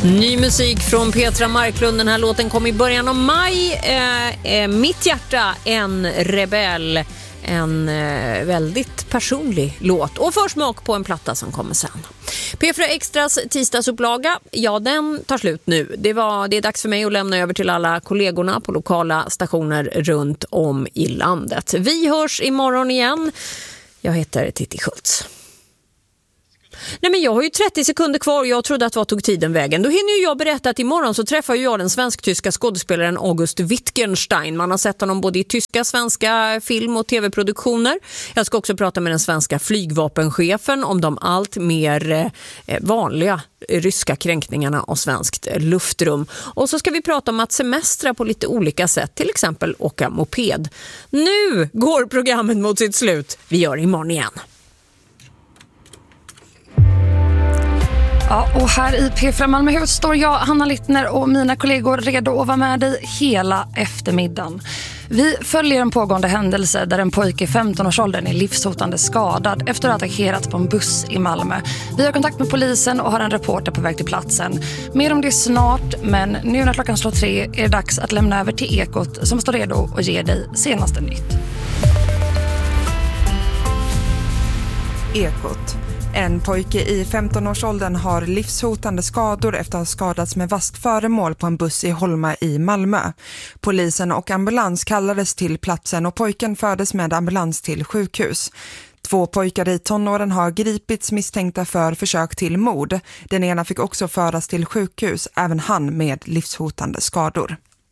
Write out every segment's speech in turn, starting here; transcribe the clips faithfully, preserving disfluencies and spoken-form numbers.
Ny musik från Petra Marklund. Den här låten kom i början av maj. Eh, eh, Mitt hjärta, en rebell. En eh, väldigt personlig låt. Och försmak på en platta som kommer sen. P fyra Extras tisdagsupplaga, ja den tar slut nu. Det, var, det är dags för mig att lämna över till alla kollegorna på lokala stationer runt om i landet. Vi hörs imorgon igen. Jag heter Titti Schultz. Nej, men jag har ju trettio sekunder kvar. Jag trodde att vad tog tiden vägen. Då hinner ju jag berätta att imorgon så träffar jag den svensk-tyska skådespelaren August Wittgenstein. Man har sett honom både i tyska, svenska film- och tv-produktioner. Jag ska också prata med den svenska flygvapenchefen om de allt mer eh, vanliga ryska kränkningarna av svenskt luftrum. Och så ska vi prata om att semestra på lite olika sätt. Till exempel åka moped. Nu går programmet mot sitt slut. Vi gör det imorgon igen. Ja, och här i P fyra Malmöhus står jag, Hanna Littner och mina kollegor redo att vara med dig hela eftermiddagen. Vi följer en pågående händelse där en pojke i femton-årsåldern är livshotande skadad efter att ha attackerat på en buss i Malmö. Vi har kontakt med polisen och har en reporter på väg till platsen. Mer om det snart, men nu när klockan slår tre är det dags att lämna över till Ekot som står redo och ger dig senaste nytt. Ekot. En pojke i femton-årsåldern har livshotande skador efter att ha skadats med vasst föremål på en buss i Holma i Malmö. Polisen och ambulans kallades till platsen och pojken fördes med ambulans till sjukhus. Två pojkar i tonåren har gripits misstänkta för försök till mord. Den ena fick också föras till sjukhus, även han med livshotande skador.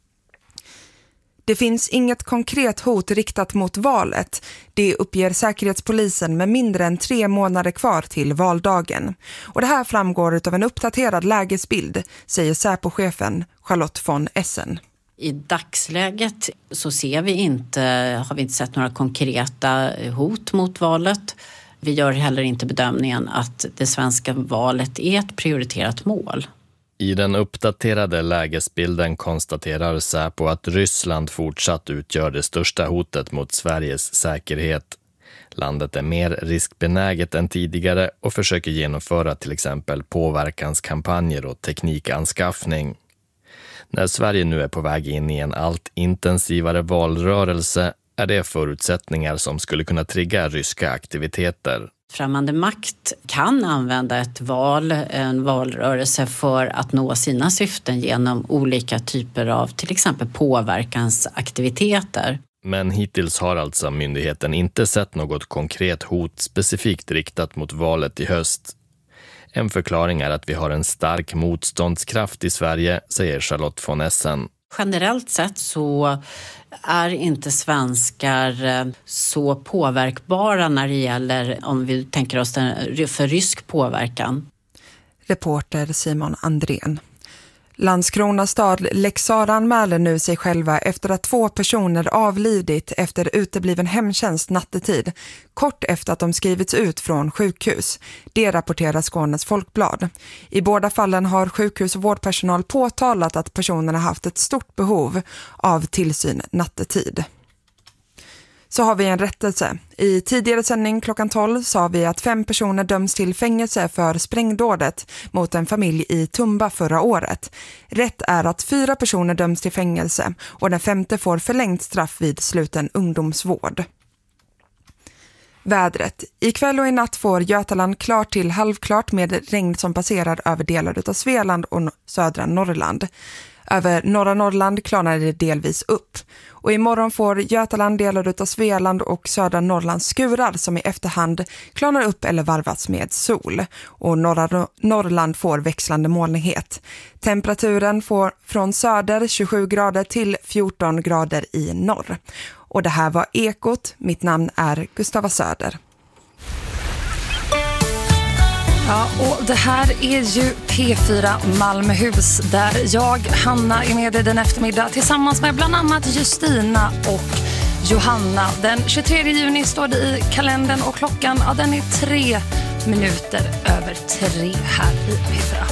Det finns inget konkret hot riktat mot valet. Det uppger Säkerhetspolisen med mindre än tre månader kvar till valdagen. Och det här framgår av en uppdaterad lägesbild, säger Säpo-chefen Charlotte von Essen. I dagsläget så ser vi inte, har vi inte sett några konkreta hot mot valet. Vi gör heller inte bedömningen att det svenska valet är ett prioriterat mål. I den uppdaterade lägesbilden konstaterar Säpo att Ryssland fortsatt utgör det största hotet mot Sveriges säkerhet. Landet är mer riskbenäget än tidigare och försöker genomföra till exempel påverkanskampanjer och teknikanskaffning. När Sverige nu är på väg in i en allt intensivare valrörelse är det förutsättningar som skulle kunna trigga ryska aktiviteter. Främmande makt kan använda ett val, en valrörelse för att nå sina syften genom olika typer av till exempel påverkansaktiviteter. Men hittills har alltså myndigheten inte sett något konkret hot specifikt riktat mot valet i höst. En förklaring är att vi har en stark motståndskraft i Sverige, säger Charlotte von Essen. Generellt sett så är inte svenskar så påverkbara när det gäller, om vi tänker oss den, för rysk påverkan. Reporter Simon Andrén. Landskrona stad Leksand anmäler nu sig själva efter att två personer avlidit efter utebliven hemtjänst nattetid, kort efter att de skrivits ut från sjukhus. Det rapporterar Skånes Folkblad. I båda fallen har sjukhus och vårdpersonal påtalat att personerna haft ett stort behov av tillsyn nattetid. Så har vi en rättelse. I tidigare sändning klockan tolv sa vi att fem personer döms till fängelse för sprängdådet mot en familj i Tumba förra året. Rätt är att fyra personer döms till fängelse och den femte får förlängt straff vid sluten ungdomsvård. Vädret. Ikväll och i natt får Götaland klart till halvklart med regn som passerar över delar av Svealand och södra Norrland. Över norra Norrland klarnar det delvis upp. Och imorgon får Götaland delar av Svealand och södra Norrland skurar som i efterhand klarnar upp eller varvas med sol. Och norra Norrland får växlande molnighet. Temperaturen får från söder tjugosju grader till fjorton grader i norr. Och det här var Ekot. Mitt namn är Gustava Söder. Ja, och det här är ju P fyra Malmöhus där jag, Hanna, är med i den eftermiddag tillsammans med bland annat Justina och Johanna. Den tjugotredje juni står det i kalendern och klockan, ja, den är tre minuter över tre här i P fyra.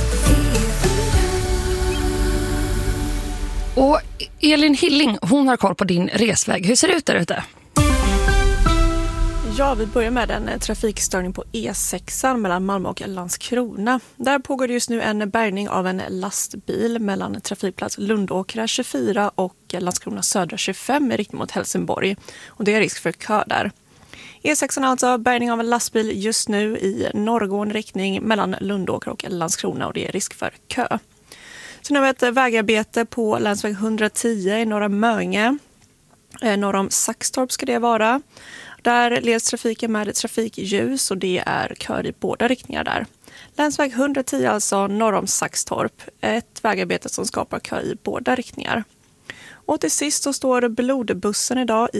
Och Elin Hilling, hon har koll på din resväg. Hur ser det ut där ute? Ja, vi börjar med en trafikstörning på E sex mellan Malmö och Landskrona. Där pågår just nu en bärgning av en lastbil mellan trafikplats Lundåkra tjugofyra och Landskrona södra tjugofem i riktning mot Helsingborg. Och det är risk för kö där. E sex alltså, bärgning av en lastbil just nu i norrgående riktning mellan Lundåkra och Landskrona och det är risk för kö. Sen har vi ett vägarbete på länsväg etthundratio i norra Möinge. Norr om Saxtorp ska det vara. Där leds trafiken med trafikljus och det är kör i båda riktningar där. Länsväg etthundratio alltså norr om Saxtorp. Ett vägarbete som skapar kör i båda riktningar. Och till sist så står blodbussen idag i